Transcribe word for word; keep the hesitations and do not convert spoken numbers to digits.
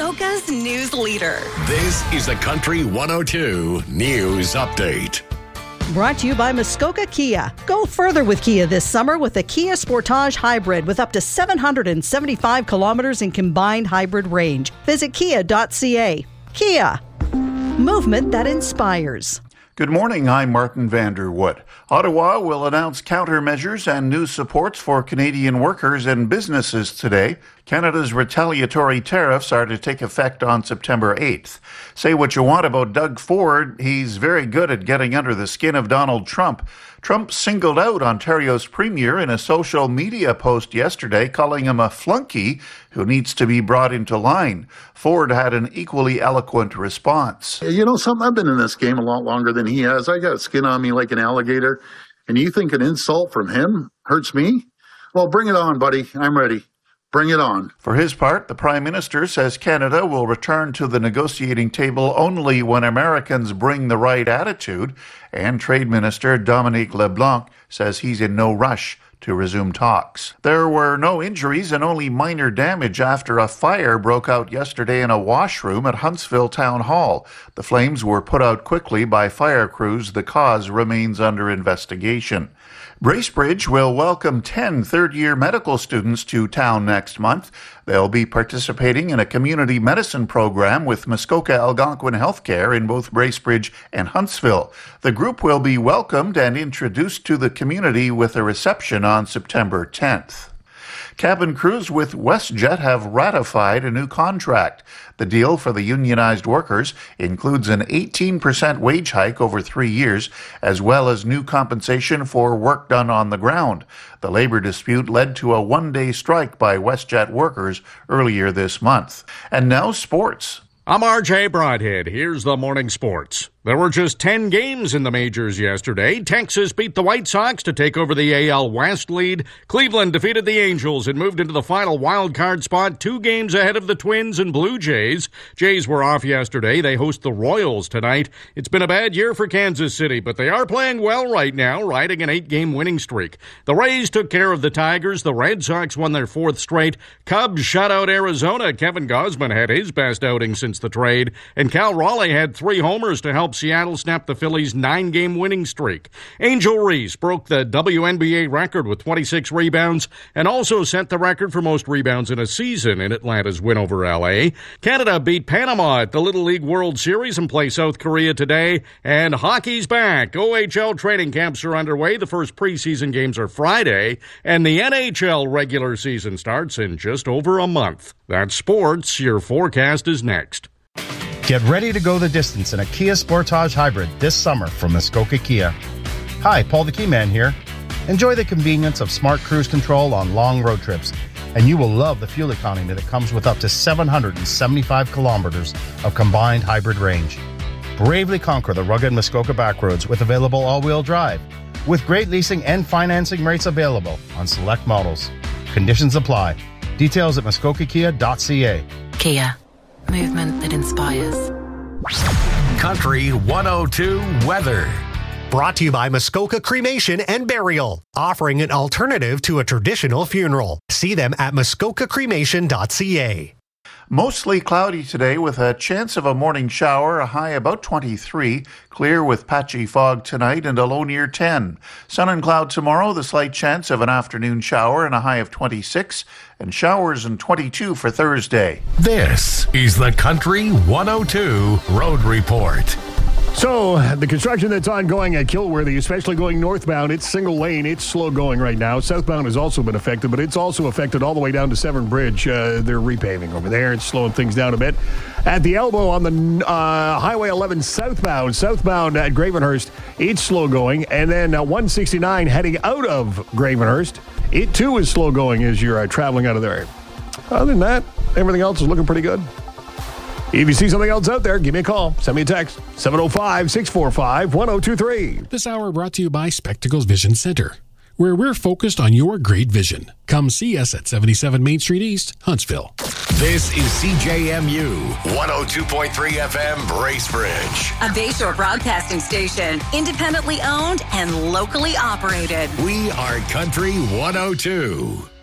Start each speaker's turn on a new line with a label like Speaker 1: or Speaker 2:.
Speaker 1: Muskoka's news leader.
Speaker 2: This is the Country one oh two News Update.
Speaker 3: Brought to you by Muskoka Kia. Go further with Kia this summer with the Kia Sportage Hybrid with up to seven hundred seventy-five kilometers in combined hybrid range. Visit kia dot c a. Kia. Movement that inspires.
Speaker 4: Good morning, I'm Martin Vanderwood. Ottawa will announce countermeasures and new supports for Canadian workers and businesses today. Canada's retaliatory tariffs are to take effect on September eighth. Say what you want about Doug Ford, he's very good at getting under the skin of Donald Trump. Trump singled out Ontario's premier in a social media post yesterday, calling him a flunky who needs to be brought into line. Ford had an equally eloquent response.
Speaker 5: You know something? I've been in this game a lot longer than he has. I got skin on me like an alligator. And you think an insult from him hurts me? Well, bring it on, buddy. I'm ready. Bring it on.
Speaker 4: For his part, the Prime Minister says Canada will return to the negotiating table only when Americans bring the right attitude, and Trade Minister Dominique LeBlanc says he's in no rush to resume talks. There were no injuries and only minor damage after a fire broke out yesterday in a washroom at Huntsville Town Hall. The flames were put out quickly by fire crews. The cause remains under investigation. Bracebridge will welcome ten third-year medical students to town next month. They'll be participating in a community medicine program with Muskoka Algonquin Healthcare in both Bracebridge and Huntsville. The group will be welcomed and introduced to the community with a reception on September tenth. Cabin crews with WestJet have ratified a new contract. The deal for the unionized workers includes an eighteen percent wage hike over three years, as well as new compensation for work done on the ground. The labor dispute led to a one-day strike by WestJet workers earlier this month. And now sports.
Speaker 6: I'm R J Broadhead. Here's the morning sports. There were just ten games in the majors yesterday. Texas beat the White Sox to take over the A L West lead. Cleveland defeated the Angels and moved into the final wild card spot, two games ahead of the Twins and Blue Jays. Jays were off yesterday. They host the Royals tonight. It's been a bad year for Kansas City, but they are playing well right now, riding an eight-game winning streak. The Rays took care of the Tigers. The Red Sox won their fourth straight. Cubs shut out Arizona. Kevin Gausman had his best outing since the trade, and Cal Raleigh had three homers to help Seattle snap the Phillies' nine-game winning streak. Angel Reese broke the W N B A record with twenty-six rebounds and also set the record for most rebounds in a season in Atlanta's win over L A. Canada beat Panama at the Little League World Series and play South Korea today. And hockey's back. O H L training camps are underway. The first preseason games are Friday, and the N H L regular season starts in just over a month. That's sports. Your forecast is next.
Speaker 7: Get ready to go the distance in a Kia Sportage Hybrid this summer from Muskoka Kia. Hi, Paul the Keyman here. Enjoy the convenience of smart cruise control on long road trips, and you will love the fuel economy that comes with up to seven hundred seventy-five kilometers of combined hybrid range. Bravely conquer the rugged Muskoka backroads with available all-wheel drive, with great leasing and financing rates available on select models. Conditions apply. Details at muskoka kia dot c a.
Speaker 1: Kia. Movement that inspires.
Speaker 2: Country one oh two weather.
Speaker 8: Brought to you by Muskoka Cremation and Burial, offering an alternative to a traditional funeral. See them at muskoka cremation dot c a.
Speaker 4: Mostly cloudy today with a chance of a morning shower, a high about twenty-three. Clear with patchy fog tonight and a low near ten. Sun and cloud tomorrow, the slight chance of an afternoon shower and a high of twenty-six. And showers and twenty-two for Thursday.
Speaker 2: This is the Country one oh two Road Report.
Speaker 9: So, the construction that's ongoing at Kilworthy, especially going northbound, it's single lane. It's slow going right now. Southbound has also been affected, but it's also affected all the way down to Severn Bridge. Uh, they're repaving over there. It's slowing things down a bit. At the elbow on the uh, Highway eleven southbound, southbound at Gravenhurst, it's slow going. And then uh, one sixty-nine heading out of Gravenhurst, it too is slow going as you're uh, traveling out of there. Other than that, everything else is looking pretty good. If you see something else out there, give me a call. Send me a text. seven oh five, six four five, one oh two three.
Speaker 10: This hour brought to you by Spectacles Vision Center, where we're focused on your great vision. Come see us at seventy-seven Main Street East, Huntsville.
Speaker 2: This is C J M U one oh two point three F M Bracebridge.
Speaker 1: A Bayshore broadcasting station, independently owned and locally operated.
Speaker 2: We are Country one oh two.